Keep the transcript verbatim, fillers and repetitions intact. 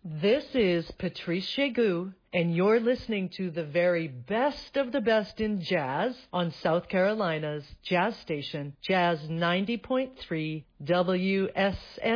This is Patrice Chegu, and you're listening to the very best of the best in jazz on South Carolina's jazz station, Jazz ninety point three W S N.